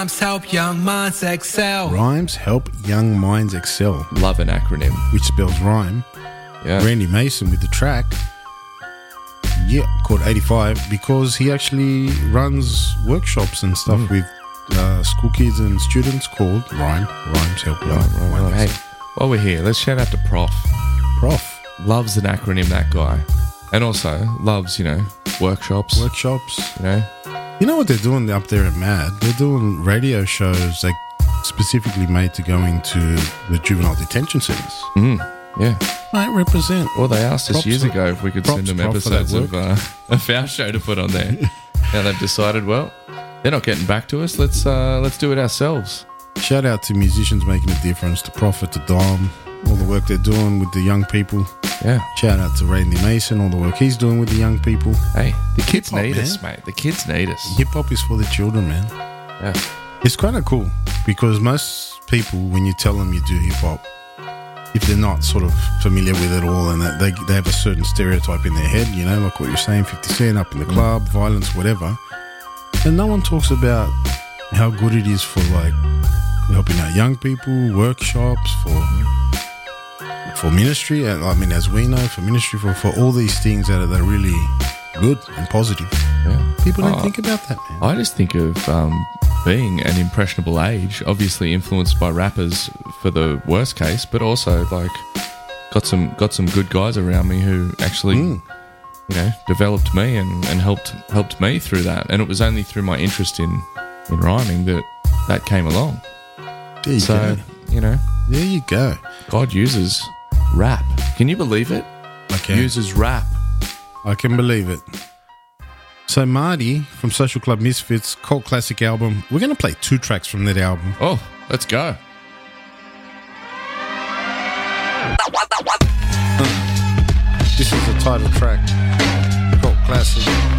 Rhymes help young minds excel. Rhymes help young minds excel, Love an acronym. which spells rhyme. Yeah. Randy Mason with the track, called 85, because he actually runs workshops and stuff with school kids and students called Rhymes help young minds Hey, excel. while we're here, let's shout out to Prof. Prof. Loves an acronym, that guy. And also loves, workshops. Workshops. You know? You know what they're doing up there at MAD? They're doing radio shows like specifically made to go into the juvenile detention centres. Yeah. Might represent. Well, they asked us Props years to- ago if we could props send them Prof for that episodes work. of our show to put on there. Now they've decided, well, they're not getting back to us. Let's do it ourselves. Shout out to musicians making a difference, to Prophet, to Dom, all the work they're doing with the young people. Yeah. Shout out to Randy Mason, all the work he's doing with the young people. Hey, the kids Hip-hop, need man. us, mate. The kids need us. Hip hop is for the children, man. Yeah. It's kind of cool because most people, when you tell them you do hip hop, if they're not sort of familiar with it all and that they have a certain stereotype in their head, like what you're saying, 50 Cent up in the club, violence, whatever, and no one talks about how good it is for like helping out young people, workshops, for ministry, and I mean, as we know, for ministry, for all these things that are really good and positive. Yeah. People don't think about that, man. I just think of being an impressionable age, obviously influenced by rappers for the worst case, but also like got some good guys around me who actually developed me and helped me through that. And it was only through my interest in rhyming that came along. There you So, go. There you go. God uses rap. Can you believe it? Okay. Uses rap. I can believe it. So Marty from Social Club Misfits, cult classic album. We're going to play 2 tracks from that album. Oh, let's go. This is the title track, cult classic.